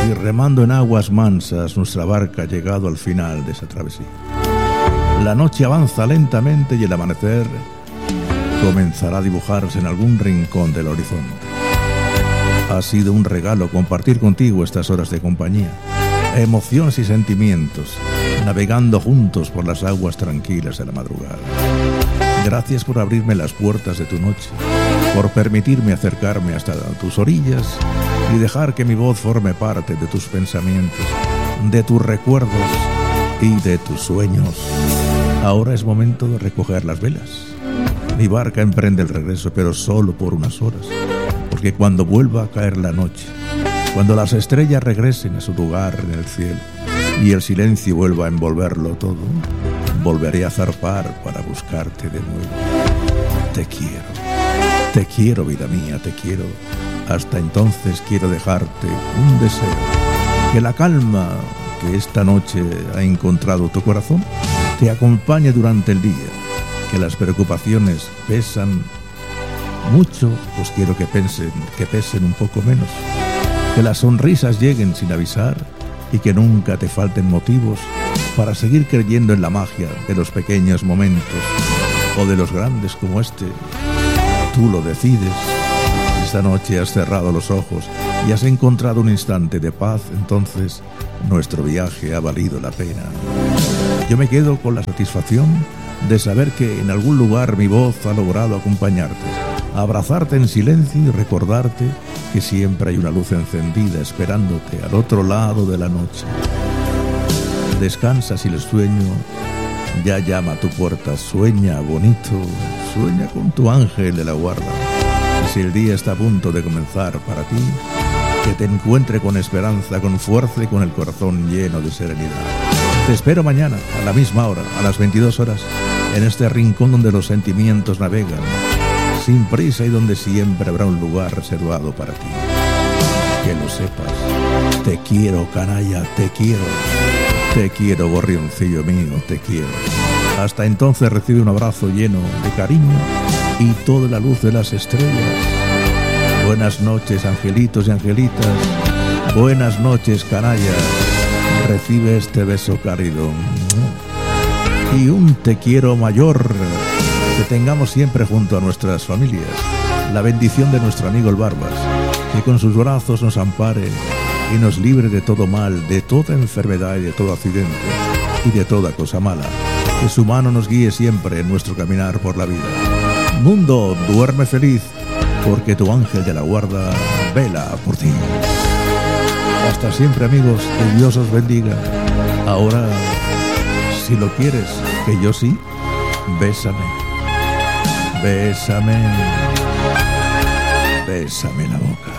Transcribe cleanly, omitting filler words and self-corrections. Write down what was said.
y remando en aguas mansas nuestra barca ha llegado al final de esa travesía. La noche avanza lentamente y el amanecer comenzará a dibujarse en algún rincón del horizonte. Ha sido un regalo compartir contigo estas horas de compañía, emociones y sentimientos, navegando juntos por las aguas tranquilas de la madrugada. Gracias por abrirme las puertas de tu noche, por permitirme acercarme hasta tus orillas y dejar que mi voz forme parte de tus pensamientos, de tus recuerdos y de tus sueños. Ahora es momento de recoger las velas. Mi barca emprende el regreso, pero solo por unas horas, porque cuando vuelva a caer la noche, cuando las estrellas regresen a su lugar en el cielo y el silencio vuelva a envolverlo todo, volveré a zarpar para buscarte de nuevo. Te quiero, vida mía, te quiero. Hasta entonces quiero dejarte un deseo, que la calma que esta noche ha encontrado tu corazón te acompañe durante el día, que las preocupaciones pesan mucho, pues quiero que pesen un poco menos, que las sonrisas lleguen sin avisar y que nunca te falten motivos para seguir creyendo en la magia de los pequeños momentos o de los grandes como este. Tú lo decides. Esta noche has cerrado los ojos y has encontrado un instante de paz, entonces nuestro viaje ha valido la pena. Yo me quedo con la satisfacción de saber que en algún lugar mi voz ha logrado acompañarte, abrazarte en silencio y recordarte que siempre hay una luz encendida esperándote al otro lado de la noche. Descansa si el sueño ya llama a tu puerta. Sueña bonito, sueña con tu ángel de la guarda. Y si el día está a punto de comenzar para ti, que te encuentre con esperanza, con fuerza y con el corazón lleno de serenidad. Te espero mañana, a la misma hora, a las 22 horas, en este rincón donde los sentimientos navegan, sin prisa y donde siempre habrá un lugar reservado para ti. Que lo sepas. Te quiero, canalla, te quiero. Te quiero, gorrioncillo mío, te quiero. Hasta entonces recibe un abrazo lleno de cariño y toda la luz de las estrellas. Buenas noches, angelitos y angelitas. Buenas noches, canallas. Recibe este beso cálido. Y un te quiero mayor. Que tengamos siempre junto a nuestras familias la bendición de nuestro amigo el Barbas, que con sus brazos nos ampare y nos libre de todo mal, de toda enfermedad y de todo accidente y de toda cosa mala. Que su mano nos guíe siempre en nuestro caminar por la vida. Mundo, duerme feliz, porque tu ángel de la guarda vela por ti. Hasta siempre, amigos, que Dios os bendiga. Ahora, si lo quieres, que yo sí, bésame. Bésame. Bésame la boca.